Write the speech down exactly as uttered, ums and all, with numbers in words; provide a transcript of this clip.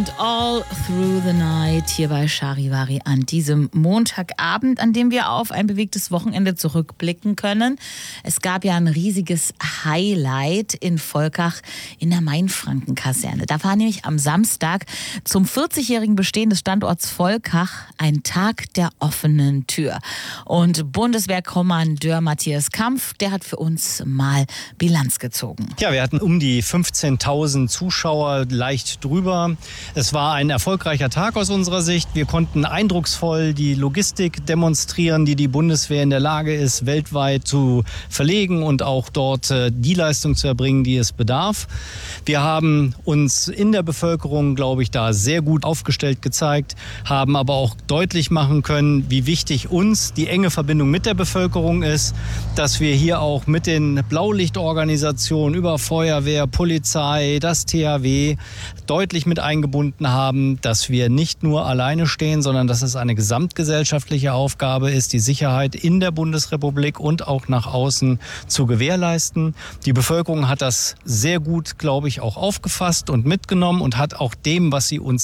All Through the Night hier bei Charivari an diesem Montagabend, an dem wir auf ein bewegtes Wochenende zurückblicken können. Es gab ja ein riesiges Highlight in Volkach in der Mainfranken-Kaserne. Da war nämlich am Samstag zum vierzigjährigen Bestehen des Standorts Volkach ein Tag der offenen Tür. Und Bundeswehrkommandeur Matthias Kampf, der hat für uns mal Bilanz gezogen. Ja, wir hatten um die fünfzehntausend Zuschauer, leicht drüber. Es war ein erfolgreicher Tag aus unserer Sicht. Wir konnten eindrucksvoll die Logistik demonstrieren, die die Bundeswehr in der Lage ist, weltweit zu verlegen und auch dort die Leistung zu erbringen, die es bedarf. Wir haben uns in der Bevölkerung, glaube ich, da sehr gut aufgestellt gezeigt, haben aber auch deutlich machen können, wie wichtig uns die enge Verbindung mit der Bevölkerung ist, dass wir hier auch mit den Blaulichtorganisationen über Feuerwehr, Polizei, das T H W deutlich mit eingebunden haben, dass wir nicht nur alleine stehen, sondern dass es eine gesamtgesellschaftliche Aufgabe ist, die Sicherheit in der Bundesrepublik und auch nach außen zu gewährleisten. Die Bevölkerung hat das sehr gut, glaube ich, auch aufgefasst und mitgenommen und hat auch dem, was sie uns